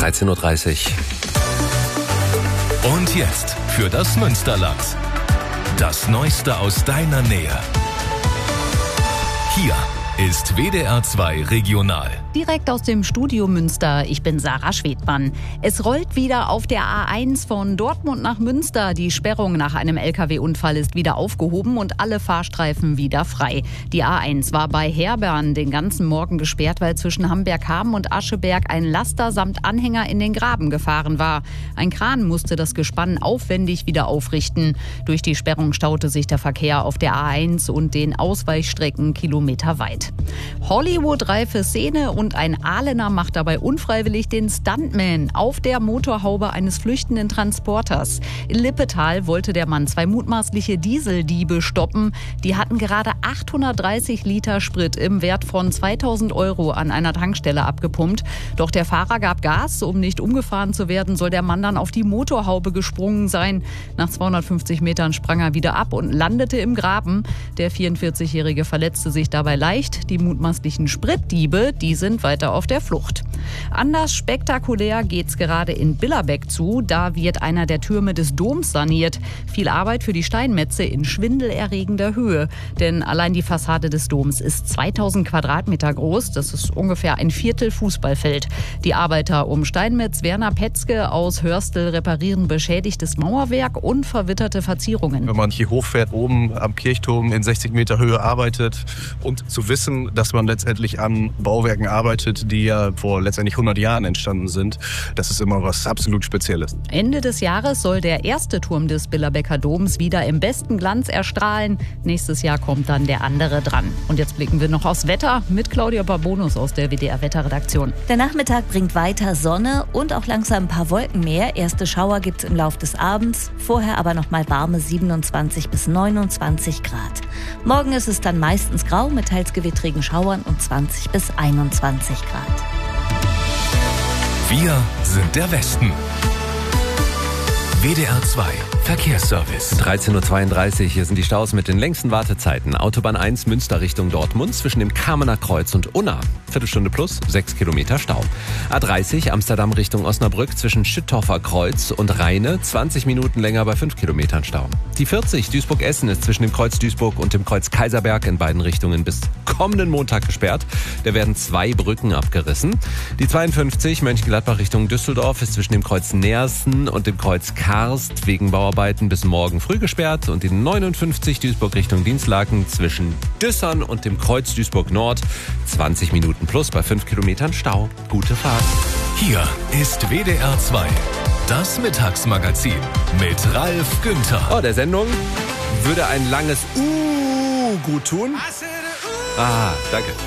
13.30 Uhr. Und jetzt für das Münsterland. Das Neueste aus deiner Nähe. Hier ist WDR 2 Regional. Direkt aus dem Studio Münster, ich bin Sarah Schwedmann. Es rollt wieder auf der A1 von Dortmund nach Münster. Die Sperrung nach einem LKW-Unfall ist wieder aufgehoben und alle Fahrstreifen wieder frei. Die A1 war bei Herbern den ganzen Morgen gesperrt, weil zwischen Hamberg-Hamm und Ascheberg ein Laster samt Anhänger in den Graben gefahren war. Ein Kran musste das Gespann aufwendig wieder aufrichten. Durch die Sperrung staute sich der Verkehr auf der A1 und den Ausweichstrecken kilometerweit. Hollywood-reife Szene und ein Ahlener macht dabei unfreiwillig den Stuntman auf der Motorhaube eines flüchtenden Transporters. In Lippetal wollte der Mann 2 mutmaßliche Dieseldiebe stoppen. Die hatten gerade 830 Liter Sprit im Wert von 2.000 € an einer Tankstelle abgepumpt. Doch der Fahrer gab Gas. Um nicht umgefahren zu werden, soll der Mann dann auf die Motorhaube gesprungen sein. Nach 250 Metern sprang er wieder ab und landete im Graben. Der 44-Jährige verletzte sich dabei leicht. Die mutmaßlichen Spritdiebe, die sind weiter auf der Flucht. Anders spektakulär geht's gerade in Billerbeck zu. Da wird einer der Türme des Doms saniert. Viel Arbeit für die Steinmetze in schwindelerregender Höhe. Denn allein die Fassade des Doms ist 2000 Quadratmeter groß. Das ist ungefähr ein Viertel Fußballfeld. Die Arbeiter um Steinmetz Werner Petzke aus Hörstel reparieren beschädigtes Mauerwerk und verwitterte Verzierungen. Wenn man hier hochfährt, oben am Kirchturm in 60 Meter Höhe arbeitet und zu wissen, dass man letztendlich an Bauwerken arbeitet, die ja vor letztendlich 100 Jahren entstanden sind, das ist immer was absolut Spezielles. Ende des Jahres soll der erste Turm des Billerbecker Doms wieder im besten Glanz erstrahlen. Nächstes Jahr kommt dann der andere dran. Und jetzt blicken wir noch aufs Wetter mit Claudia Barbonus aus der WDR-Wetterredaktion. Der Nachmittag bringt weiter Sonne und auch langsam ein paar Wolken mehr. Erste Schauer gibt es im Laufe des Abends, vorher aber noch mal warme 27 bis 29 Grad. Morgen ist es dann meistens grau mit teils gewittrigen Schauern und 20 bis 21 Grad. Wir sind der Westen. WDR 2 Verkehrsservice. 13.32 Uhr, hier sind die Staus mit den längsten Wartezeiten. Autobahn 1 Münster Richtung Dortmund zwischen dem Kamener Kreuz und Unna. Viertelstunde plus, 6 Kilometer Stau. A30 Amsterdam Richtung Osnabrück zwischen Schüttorfer Kreuz und Rheine. 20 Minuten länger bei 5 Kilometern Stau. Die 40 Duisburg-Essen ist zwischen dem Kreuz Duisburg und dem Kreuz Kaiserberg in beiden Richtungen bis kommenden Montag gesperrt. Da werden 2 Brücken abgerissen. Die 52 Mönchengladbach Richtung Düsseldorf ist zwischen dem Kreuz Neersen und dem Kreuz Karst wegen Bauarbeiten bis morgen früh gesperrt. Und die 59 Duisburg Richtung Dienstlaken zwischen Düssern und dem Kreuz Duisburg Nord 20 Minuten plus bei 5 Kilometern Stau. Gute Fahrt. Hier ist WDR 2. Das Mittagsmagazin mit Ralf Günther. Oh, der Sendung würde ein langes gut tun. Danke.